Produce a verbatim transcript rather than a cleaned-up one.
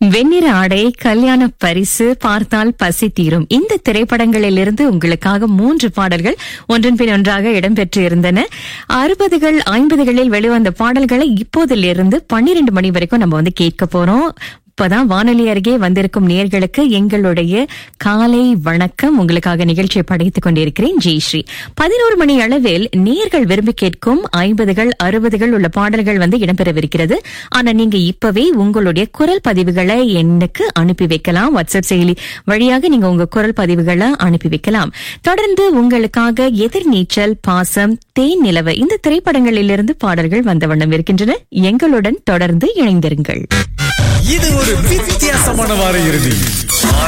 வெண்ணிற ஆடை, கல்யாண பரிசு, பார்த்தால் பசி தீரும் இந்த திரைப்படங்களிலிருந்து உங்களுக்காக மூன்று பாடல்கள் ஒன்றன் பின் ஒன்றாக இடம்பெற்று இருந்தன. அறுபதுகள் ஐம்பதுகளில் வெளிவந்த பாடல்களை இப்போதிலிருந்து பன்னிரண்டு மணி வரைக்கும் நம்ம வந்து கேட்க போறோம். இப்பதான் வானொலி அருகே வந்திருக்கும் நேர்களுக்கு எங்களுடைய காலை வணக்கம். உங்களுக்காக நிகழ்ச்சியை படைத்துக் கொண்டிருக்கிறேன் ஜெயஸ்ரீ. பதினோரு மணி அளவில் நேர்கள் விரும்பி கேட்கும் ஐம்பதுகள் அறுபதுகள் உள்ள பாடல்கள் வந்து இடம்பெறவிருக்கிறது. ஆனா நீங்க இப்பவே உங்களுடைய குரல் பதிவுகளை எனக்கு அனுப்பி வைக்கலாம். வாட்ஸ்அப் செயலி வழியாக நீங்க உங்க குரல் பதிவுகளை அனுப்பி வைக்கலாம். தொடர்ந்து உங்களுக்காக எதிர்நீச்சல், பாசம், தேன் நிலவு இந்த திரைப்படங்களிலிருந்து பாடல்கள் வந்த வண்ணம் இருக்கின்றன. எங்களுடன் தொடர்ந்து இணைந்திருங்கள். இது ஒரு வித்தியாசமான வார இறுதி.